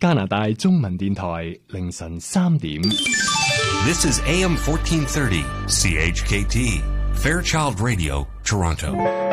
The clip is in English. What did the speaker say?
加拿大中文電台凌晨3點。 This is AM 1430 CHKT Fairchild Radio, Toronto.